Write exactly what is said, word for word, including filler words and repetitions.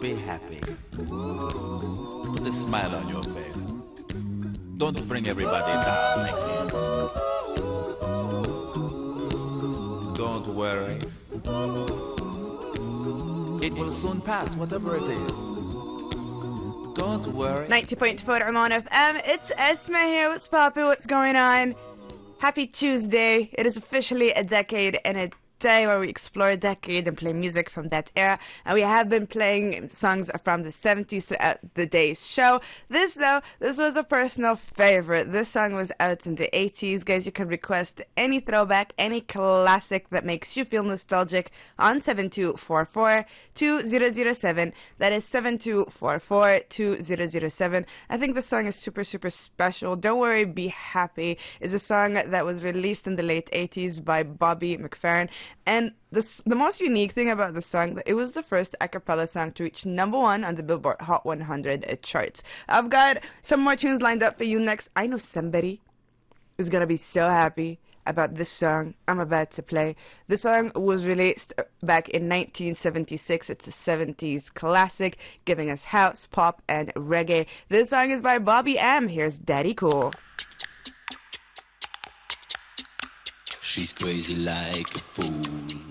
be happy. Put a smile on your face. Don't bring everybody down like this. Don't worry. It will soon pass, whatever it is. Don't worry. ninety point four Oman F M. It's Esma here. What's poppin'? What's going on? Happy Tuesday. It is officially a decade and a day where we explore a decade and play music from that era. And we have been playing songs from the seventies throughout the day's show. This, though, this was a personal favorite. This song was out in the eighties. Guys, you can request any throwback, any classic that makes you feel nostalgic on seven two four four, two zero zero seven. That is seven two four four, two zero zero seven. I think the song is super, super special. Don't Worry, Be Happy is a song that was released in the late eighties by Bobby McFerrin. And the, the most unique thing about the song, it was the first a cappella song to reach number one on the Billboard Hot one hundred charts. I've got some more tunes lined up for you next. I know somebody is going to be so happy about this song I'm about to play. The song was released back in nineteen seventy-six. It's a seventies classic, giving us house, pop, and reggae. This song is by Bobby M. Here's Daddy Cool. She's crazy like a fool.